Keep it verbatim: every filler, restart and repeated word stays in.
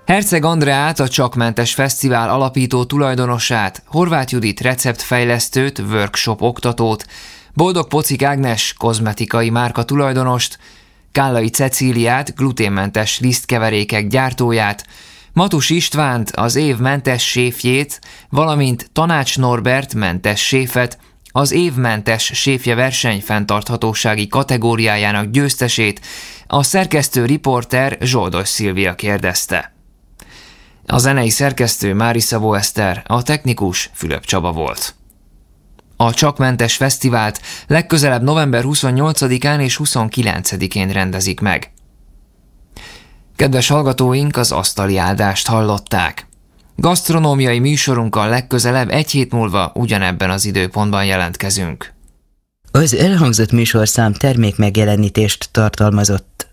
Herceg Andreát, a Csakmentes Fesztivál alapító tulajdonosát, Horváth Judit receptfejlesztőt, workshop oktatót, Boldog Pocik Ágnes kozmetikai márka tulajdonost, Kállai Cecíliát, gluténmentes lisztkeverékek gyártóját, Matus Istvánt, az év mentes séfjét, valamint Tanács Norbert mentes séfet, az év mentes séfje verseny fenntarthatósági kategóriájának győztesét a szerkesztő riporter Zsoldos Szilvia kérdezte. A zenei szerkesztő Mári Szabó Eszter, a technikus Fülöp Csaba volt. A Csakmentes Fesztivált legközelebb november huszonnyolcadikán és huszonkilencedikén rendezik meg. Kedves hallgatóink, az asztali áldást hallották. Gasztronómiai műsorunkkal legközelebb egy hét múlva ugyanebben az időpontban jelentkezünk. Az elhangzott műsorszám termékmegjelenítést tartalmazott.